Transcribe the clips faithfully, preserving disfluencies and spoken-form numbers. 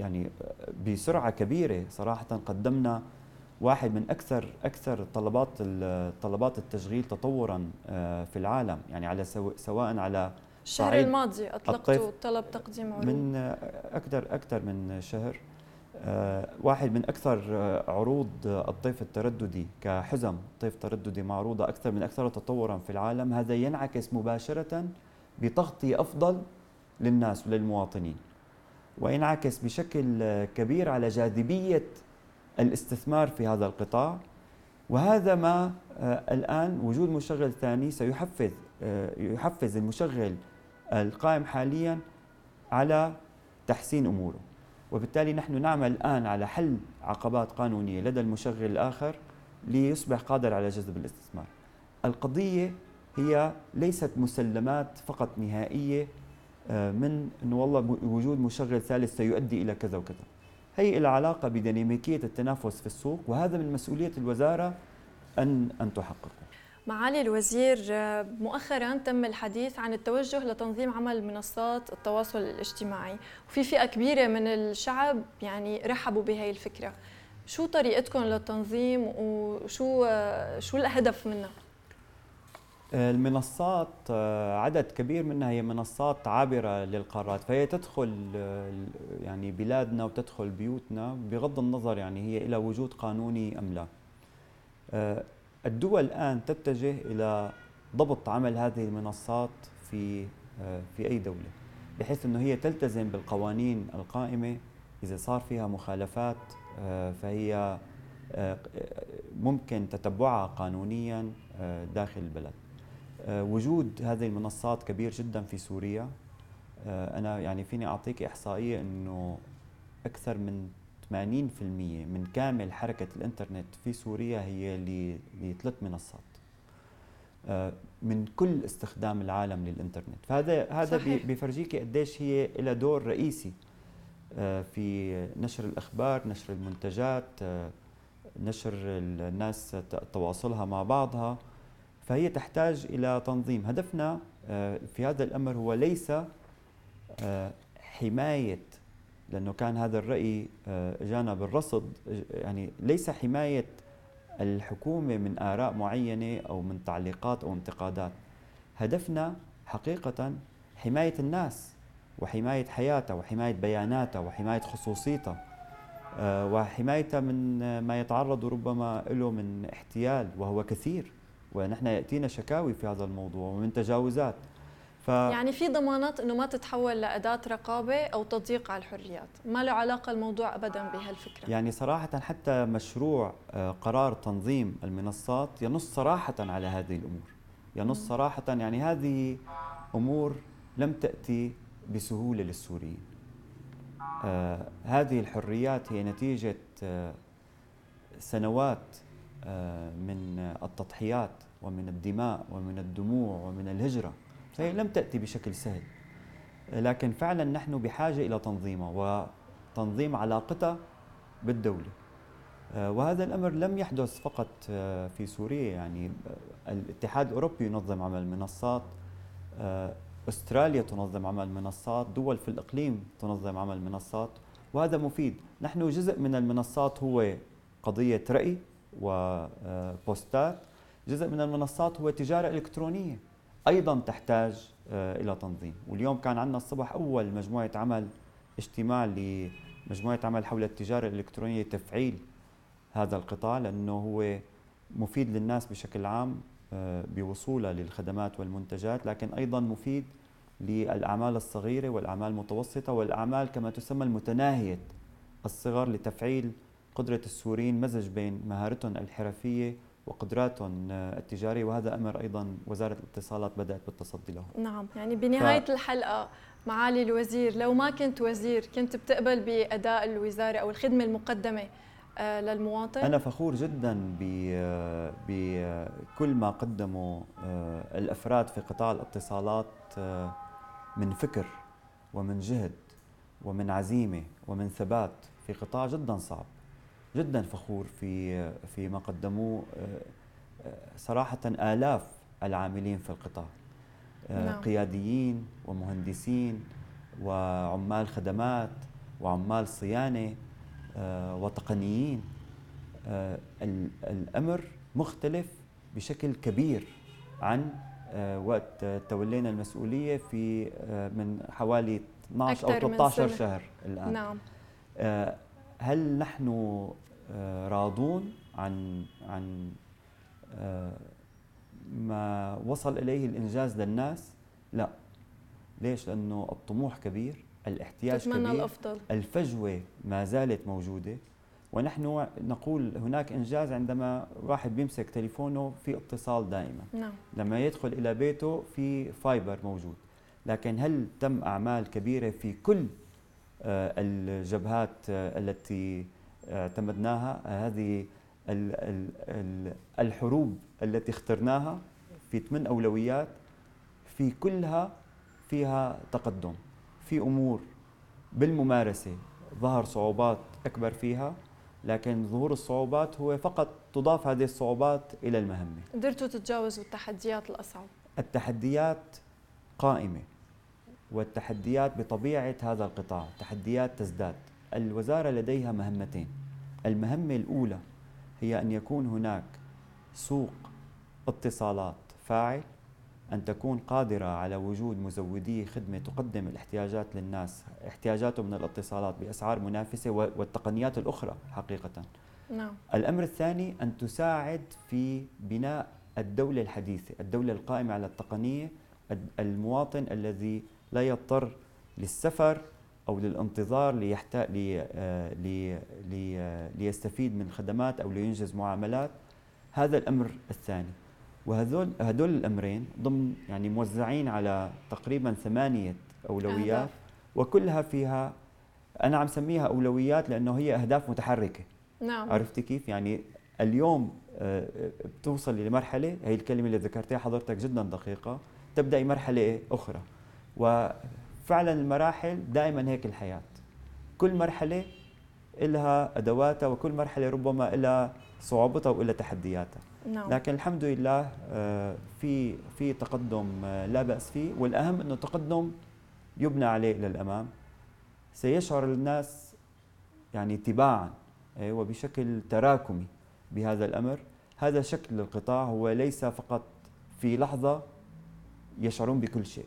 يعني بسرعة كبيرة صراحة قدمنا واحد من أكثر أكثر طلبات طلبات التشغيل تطورا في العالم، يعني على سواء على الشهر صعيد الماضي أطلقتوا طلب تقديم عروض من أكثر أكثر من شهر. واحد من أكثر عروض الطيف الترددي كحزم طيف ترددي معروضة أكثر من أكثر تطورا في العالم. هذا ينعكس مباشرة بتغطية أفضل للناس وللمواطنين، وينعكس بشكل كبير على جاذبية الاستثمار في هذا القطاع. وهذا ما الآن وجود مشغل ثاني سيحفز يحفز المشغل القائم حاليا على تحسين أموره، وبالتالي نحن نعمل الآن على حل عقبات قانونية لدى المشغل الآخر ليصبح قادر على جذب الاستثمار. القضية هي ليست مسلمات فقط نهائية من أنه والله وجود مشغل ثالث سيؤدي إلى كذا وكذا. هي إلى علاقة بديناميكية التنافس في السوق، وهذا من مسؤولية الوزارة أن أن تحققه. معالي الوزير، مؤخرا تم الحديث عن التوجه لتنظيم عمل منصات التواصل الاجتماعي، وفي فئة كبيرة من الشعب يعني رحبوا بهي الفكرة. شو طريقتكم للتنظيم وشو شو الهدف منها؟ المنصات عدد كبير منها هي منصات عابرة للقارات، فهي تدخل يعني بلادنا وتدخل بيوتنا بغض النظر يعني هي إلى وجود قانوني أم لا. الدول الآن تتجه إلى ضبط عمل هذه المنصات في في أي دولة، بحيث أنه هي تلتزم بالقوانين القائمة. إذا صار فيها مخالفات فهي ممكن تتبعها قانونيا داخل البلد. وجود هذه المنصات كبير جدا في سوريا. أنا يعني فيني أعطيك إحصائية أنه أكثر من ثمانين بالمئة من كامل حركة الإنترنت في سوريا هي لثلاث منصات من كل استخدام العالم للإنترنت. فهذا هذا بيفرجيك قديش هي لها دور رئيسي في نشر الأخبار، نشر المنتجات، نشر الناس تواصلها مع بعضها. فهي تحتاج إلى تنظيم. هدفنا في هذا الأمر هو ليس حماية، لأنه كان هذا الرأي جانا بالرصد، يعني ليس حماية الحكومة من آراء معينة أو من تعليقات أو انتقادات. هدفنا حقيقة حماية الناس وحماية حياتها وحماية بياناتها وحماية خصوصيتها وحمايتها من ما يتعرض ربما له من احتيال، وهو كثير، ونحن يأتينا شكاوي في هذا الموضوع ومن تجاوزات. ف... يعني في ضمانات انه ما تتحول لأداة رقابة او تضييق على الحريات، ما له علاقة الموضوع ابدا بهالفكرة. يعني صراحة حتى مشروع قرار تنظيم المنصات ينص صراحة على هذه الامور، ينص صراحة يعني هذه امور لم تأتي بسهولة للسوريين. آه هذه الحريات هي نتيجة آه سنوات آه من التضحيات ومن الدماء ومن الدموع ومن الهجرة، فهي لم تأتي بشكل سهل. لكن فعلا نحن بحاجة إلى تنظيمها وتنظيم علاقتها بالدولة. وهذا الأمر لم يحدث فقط في سوريا، يعني الاتحاد الأوروبي ينظم عمل منصات، أستراليا تنظم عمل منصات، دول في الإقليم تنظم عمل منصات، وهذا مفيد. نحن جزء من المنصات هو قضية رأي وبوستات، جزء من المنصات هو تجارة إلكترونية أيضا تحتاج إلى تنظيم. واليوم كان عندنا الصبح أول مجموعة عمل اجتماع لمجموعة عمل حول التجارة الإلكترونية، تفعيل هذا القطاع لأنه هو مفيد للناس بشكل عام بوصولها للخدمات والمنتجات، لكن أيضا مفيد للأعمال الصغيرة والأعمال المتوسطة والأعمال كما تسمى المتناهية الصغر، لتفعيل قدرة السوريين مزج بين مهارتهم الحرفية وقدراتهم التجارية. وهذا أمر أيضا وزارة الاتصالات بدأت بالتصدي له. نعم، يعني بنهاية ف... الحلقة معالي الوزير، لو ما كنت وزير كنت بتقبل بأداء الوزارة أو الخدمة المقدمة للمواطن؟ أنا فخور جدا بكل ما قدموا الأفراد في قطاع الاتصالات من فكر ومن جهد ومن عزيمة ومن ثبات في قطاع جدا صعب. جدا فخور في في ما قدموه صراحة آلاف العاملين في القطاع، نعم. قياديين ومهندسين وعمال خدمات وعمال صيانة وتقنيين. الأمر مختلف بشكل كبير عن وقت تولينا المسؤولية في من حوالي اثنعش أو ثلاثة عشر شهر الآن. نعم. هل نحن راضون عن عن ما وصل إليه الإنجاز للناس؟ لا. ليش؟ لأنه الطموح كبير، الاحتياج تتمنى كبير، الأفضل. الفجوة ما زالت موجودة، ونحن نقول هناك إنجاز عندما واحد بيمسك تليفونه في اتصال دائما. نعم. لما يدخل إلى بيته في فايبر موجود. لكن هل تم أعمال كبيرة في كل الجبهات التي اعتمدناها؟ هذه الحروب التي اخترناها في ثمان أولويات، في كلها فيها تقدم. في أمور بالممارسة ظهر صعوبات أكبر فيها، لكن ظهور الصعوبات هو فقط تضاف هذه الصعوبات إلى المهمة. قدرتوا تتجاوزوا التحديات الأصعب؟ التحديات قائمة، والتحديات بطبيعة هذا القطاع تحديات تزداد. الوزارة لديها مهمتين. المهمة الأولى هي أن يكون هناك سوق اتصالات فاعل، أن تكون قادرة على وجود مزودي خدمة تقدم الاحتياجات للناس، احتياجاتهم من الاتصالات بأسعار منافسة والتقنيات الأخرى حقيقة. نعم. الأمر الثاني أن تساعد في بناء الدولة الحديثة، الدولة القائمة على التقنية، المواطن الذي لا يضطر للسفر أو للانتظار ليحتاج لي لي لي ليستفيد من خدمات أو لينجز معاملات. هذا الأمر الثاني. وهذول هذول الأمرين ضمن يعني موزعين على تقريبا ثمانية أولويات أهداف. وكلها فيها، أنا عم سميها أولويات لأنه هي أهداف متحركة. نعم. عرفتي كيف؟ يعني اليوم بتوصل لمرحلة، هي الكلمة اللي ذكرتها حضرتك جدا دقيقة، تبدأ مرحلة أخرى. وفعلا المراحل دائما هيك الحياة، كل مرحلة لها أدواتها، وكل مرحلة ربما لها صعوبتها وإلها تحدياتها. نعم. لكن الحمد لله في في تقدم لا بأس فيه، والأهم أنه تقدم يبنى عليه للأمام، سيشعر الناس يعني تباعا وبشكل تراكمي بهذا الأمر. هذا شكل القطاع، هو ليس فقط في لحظة يشعرون بكل شيء.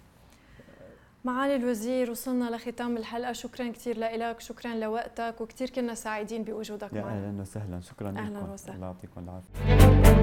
معالي الوزير، وصلنا لختام الحلقة. شكرا كثير لك، شكرا لوقتك، وكثير كنا سعيدين بوجودك معنا. أهلا وسهلا. شكرا لكم. أهلا وسهلا. الله يعطيكم العافية.